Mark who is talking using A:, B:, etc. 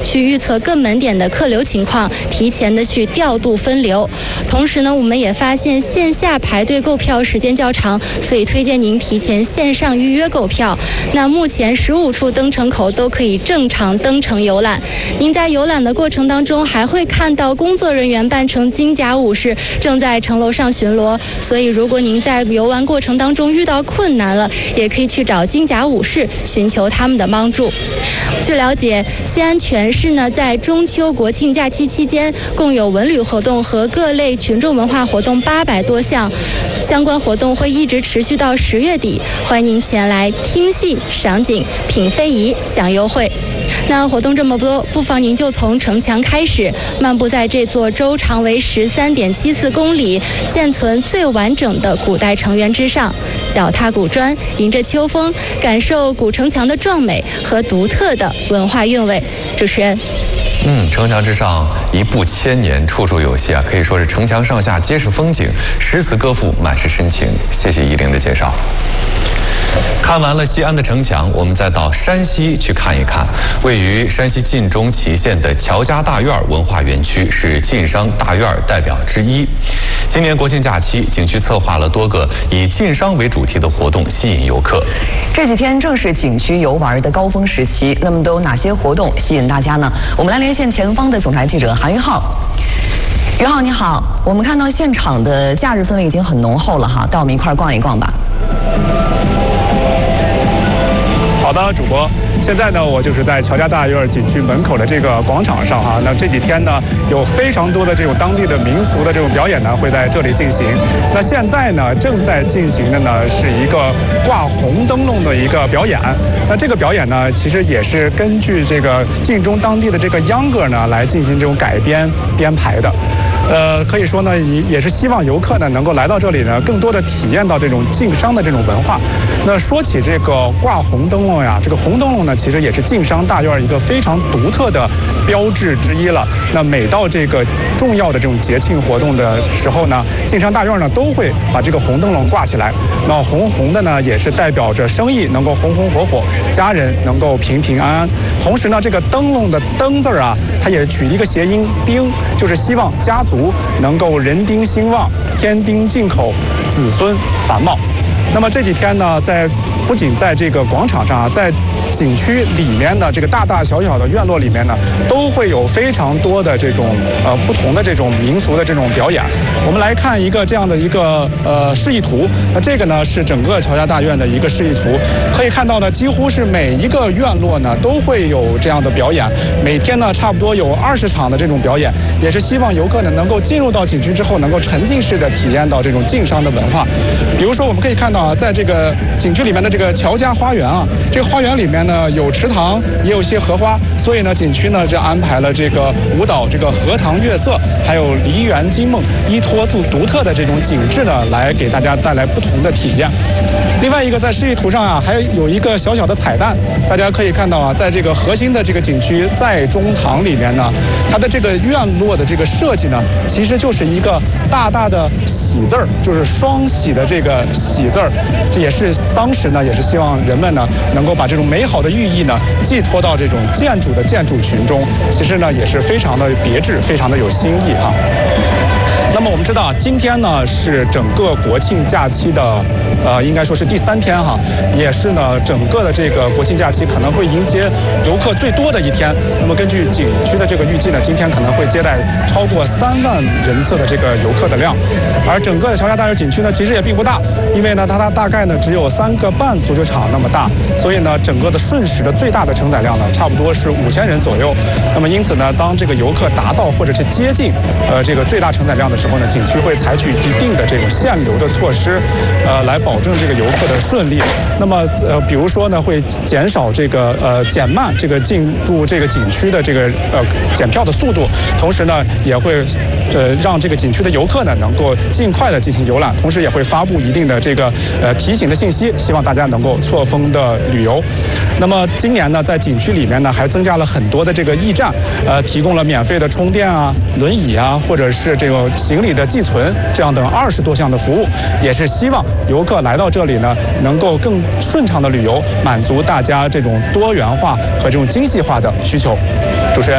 A: 去预测各门点的客流情况，提前的去调度分流。同时呢，我们也发现线下排队购票时间较长，所以推荐您提前线上预约购票。那目前15处登城口都可以正常登城游览。您在游览的过程当中，还会看到工作人员扮成金甲武士正在城楼上巡逻。所以，如果您在游玩过程当中遇到困难了，也可以去找金甲武士寻求他们的帮助。据了解，西安全市呢在中秋国庆假期期间，共有文旅活动和各类群众文化活动800多项，相关活动会一直持续到10月底，欢迎您前来听戏、赏景、品非遗、享优惠。那活动这么多，不妨您就从城墙开始，漫步在这座周长为13.74公里、现存最完整的古代城垣之上，脚踏古砖，迎着秋风，感受古城墙的壮美和独特的文化韵味。主持人。
B: 城墙之上一步千年，处处有戏啊，可以说是城墙上下皆是风景，诗词歌赋满是深情。谢谢依玲的介绍。看完了西安的城墙，我们再到山西去看一看。位于山西晋中祁县的乔家大院文化园区是晋商大院代表之一。今年国庆假期，景区策划了多个以晋商为主题的活动，吸引游客。
C: 这几天正是景区游玩的高峰时期，那么都有哪些活动吸引大家呢？我们来连线前方的总台记者韩玉浩。于浩你好，我们看到现场的假日氛围已经很浓厚了哈，带我们一块逛一逛吧。
D: 好的，主播。现在呢，我就是在乔家大院景区门口的这个广场上哈。那这几天呢，有非常多的这种当地的民俗的这种表演呢，会在这里进行。那现在呢，正在进行的呢，是一个挂红灯笼的一个表演。那这个表演呢，其实也是根据这个晋中当地的这个秧歌呢，来进行这种改编编排的。可以说呢，也是希望游客呢能够来到这里呢，更多的体验到这种晋商的这种文化。那说起这个挂红灯笼呀，这个红灯笼呢，其实也是晋商大院一个非常独特的标志之一了。那每到这个重要的这种节庆活动的时候呢，晋商大院呢都会把这个红灯笼挂起来。那红红的呢，也是代表着生意能够红红火火，家人能够平平安安。同时呢，这个灯笼的灯字啊，它也取一个谐音丁，就是希望家族能够人丁兴旺，天丁进口，子孙繁茂。那么这几天呢，不仅在这个广场上啊，在景区里面的这个大大小小的院落里面呢，都会有非常多的这种不同的这种民俗的这种表演。我们来看一个这样的一个示意图。那这个呢是整个乔家大院的一个示意图，可以看到呢，几乎是每一个院落呢都会有这样的表演。每天呢差不多有20场的这种表演，也是希望游客呢能够进入到景区之后，能够沉浸式的体验到这种晋商的文化。比如说我们可以看到啊，在这个景区里面的这个乔家花园啊，这个花园里面呢有池塘，也有些荷花，所以呢景区呢这安排了这个舞蹈这个荷塘月色，还有梨园惊梦，依托独特的这种景致呢，来给大家带来不同的体验。另外一个在示意图上啊，还有一个小小的彩蛋，大家可以看到啊，在这个核心的这个景区在中堂里面呢，它的这个院落的这个设计呢，其实就是一个大大的喜字儿，就是双喜的这个喜字儿。这也是当时呢，也是希望人们呢能够把这种美好的寓意呢寄托到这种建筑的建筑群中，其实呢也是非常的别致，非常的有新意哈。那么我们知道，今天呢是整个国庆假期的，应该说是第3天哈，也是呢整个的这个国庆假期可能会迎接游客最多的一天。那么根据景区的这个预计呢，今天可能会接待超过3万人次的这个游客的量。而整个的乔家大院景区呢，其实也并不大，因为呢它大概呢只有3个半足球场那么大，所以呢整个的瞬时的最大的承载量呢，差不多是5000人左右。那么因此呢，当这个游客达到或者是接近这个最大承载量的时候呢，景区会采取一定的这种限流的措施，来保证这个游客的顺利。那么比如说呢，会减少这个减慢这个进入这个景区的这个检票的速度，同时呢也会让这个景区的游客呢能够尽快的进行游览，同时也会发布一定的这个提醒的信息，希望大家能够错峰的旅游。那么今年呢，在景区里面呢还增加了很多的这个驿站，提供了免费的充电啊、轮椅啊，或者是这个行李的寄存这样等20多项的服务，也是希望游客来到这里呢，能够更顺畅的旅游，满足大家这种多元化和这种精细化的需求。